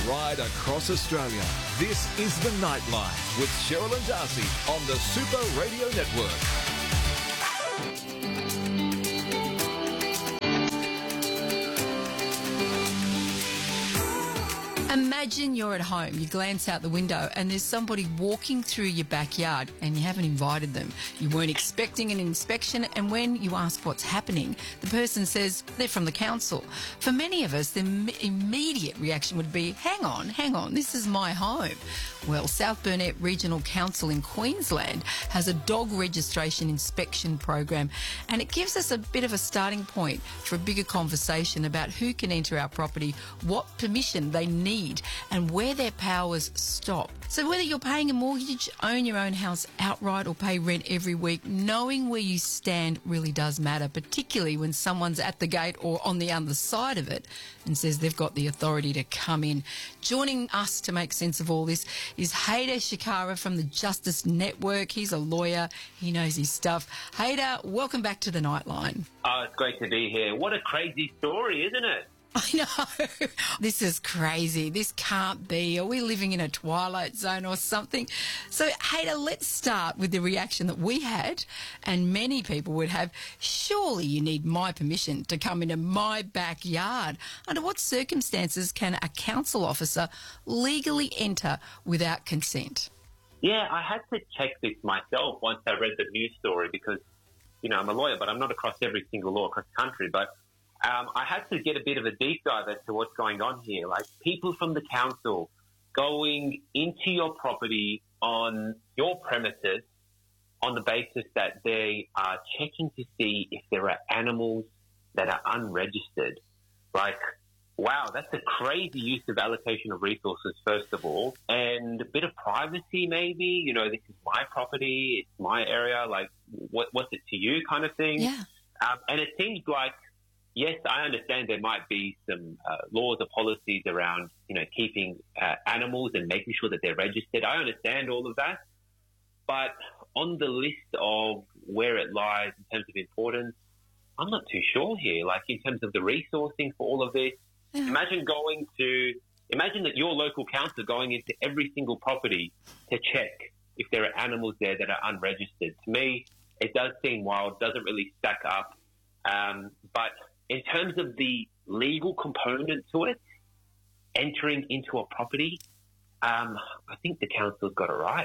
right across Australia. This is The Nightline with Cheryl and Darcy on the Super Radio Network. Imagine you're at home, you glance out the window and there's somebody walking through your backyard and you haven't invited them. You weren't expecting an inspection, and when you ask what's happening, the person says they're from the council. For many of us, the immediate reaction would be, hang on, this is my home. Well, South Burnett Regional Council in Queensland has a dog registration inspection program, and it gives us a bit of a starting point for a bigger conversation about who can enter our property, what permission they need, and where their powers stop. So whether you're paying a mortgage, own your own house outright, or pay rent every week, knowing where you stand really does matter, particularly when someone's at the gate or on the other side of it and says they've got the authority to come in. Joining us to make sense of all this is Haider Shikara from the Justice Network. He's a lawyer. He knows his stuff. Haider, welcome back to the Nightline. Oh, it's great to be here. What a crazy story, isn't it? I know. This is crazy. This can't be. Are we living in a twilight zone or something? So, Haider, let's start with the reaction that we had and many people would have. Surely you need my permission to come into my backyard. Under what circumstances can a council officer legally enter without consent? Yeah, I had to check this myself once I read the news story because, you know, I'm a lawyer, but I'm not across every single law across the country. But I had to get a bit of a deep dive as to what's going on here. Like people from the council going into your property on your premises on the basis that they are checking to see if there are animals that are unregistered. Like, wow, that's a crazy use of allocation of resources, first of all, and a bit of privacy maybe. You know, this is my property, it's my area, like what's it to you kind of thing. Yeah. And it seems like, yes, I understand there might be some laws or policies around, you know, keeping animals and making sure that they're registered. I understand all of that. But on the list of where it lies in terms of importance, I'm not too sure here. Like in terms of the resourcing for all of this, imagine that your local council going into every single property to check if there are animals there that are unregistered. To me, it does seem wild, doesn't really stack up. But in terms of the legal component to it, entering into a property, I think the council's got it right.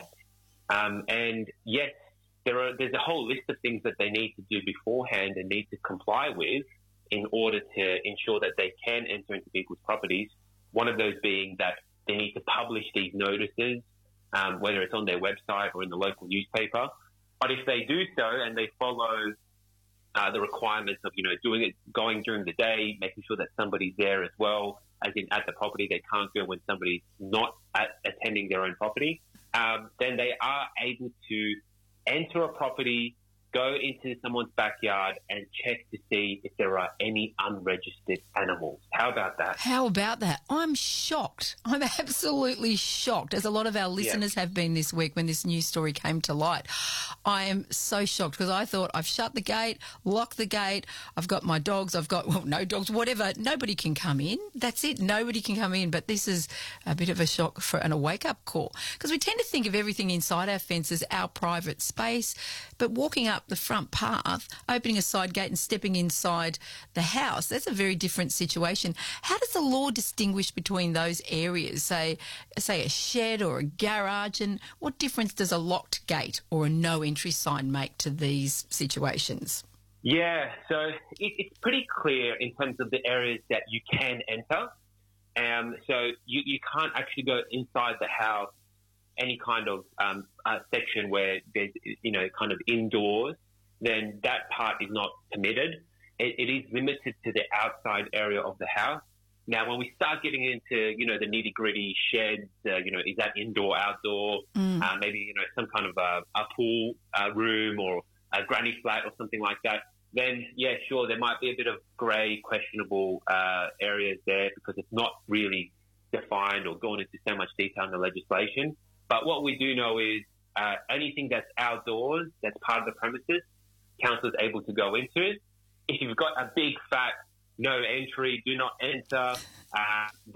And yes, there's a whole list of things that they need to do beforehand and need to comply with in order to ensure that they can enter into people's properties. One of those being that they need to publish these notices, whether it's on their website or in the local newspaper. But if they do so and they follow the requirements of, you know, going during the day, making sure that somebody's there as well, as in at the property, they can't go when somebody's not attending their own property, then they are able to enter a property, go into someone's backyard and check to see if there are any unregistered animals. How about that? How about that? I'm shocked. I'm absolutely shocked, as a lot of our listeners have been this week when this news story came to light. I am so shocked because I thought I've shut the gate, locked the gate, I've got my dogs, no dogs, whatever. Nobody can come in. That's it. Nobody can come in. But this is a bit of a shock and a wake-up call because we tend to think of everything inside our fence as our private space, but walking up the front path, opening a side gate and stepping inside the house, that's a very different situation. How does the law distinguish between those areas, say a shed or a garage, and what difference does a locked gate or a no entry sign make to these situations? Yeah, so it's pretty clear in terms of the areas that you can enter. So you can't actually go inside the house, any kind of section where there's, you know, kind of indoors, then that part is not permitted. It is limited to the outside area of the house. Now, when we start getting into, you know, the nitty-gritty sheds, you know, is that indoor, outdoor, maybe, you know, some kind of a pool room or a granny flat or something like that, then, yeah, sure, there might be a bit of grey, questionable areas there because it's not really defined or gone into so much detail in the legislation. But what we do know is anything that's outdoors, that's part of the premises, council is able to go into it. If you've got a big fat no entry, do not enter,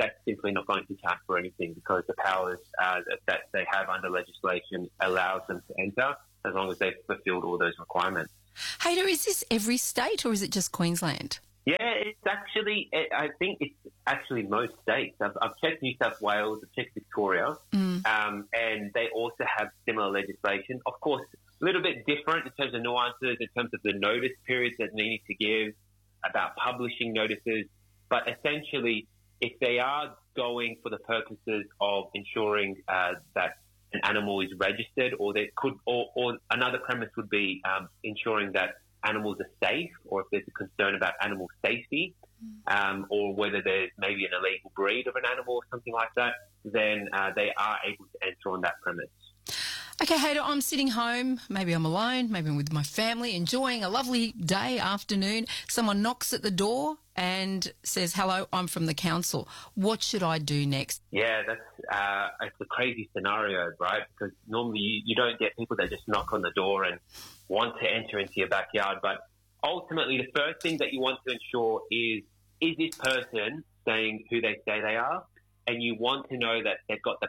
that's simply not going to count for anything because the powers that they have under legislation allows them to enter as long as they've fulfilled all those requirements. Hayder, is this every state or is it just Queensland? Yeah, I think it's actually most states. I've checked New South Wales, I've checked Victoria, and they also have similar legislation. Of course, a little bit different in terms of nuances, in terms of the notice periods that they need to give, about publishing notices. But essentially, if they are going for the purposes of ensuring that an animal is registered, or another premise would be ensuring that animals are safe, or if there's a concern about animal safety, or whether there's maybe an illegal breed of an animal or something like that, then they are able to enter on that premise. Okay, Hayder, I'm sitting home, maybe I'm alone, maybe I'm with my family, enjoying a lovely day, afternoon. Someone knocks at the door and says, hello, I'm from the council. What should I do next? Yeah, it's a crazy scenario, right? Because normally you don't get people that just knock on the door and want to enter into your backyard. But ultimately, the first thing that you want to ensure is this person saying who they say they are? And you want to know that they've got the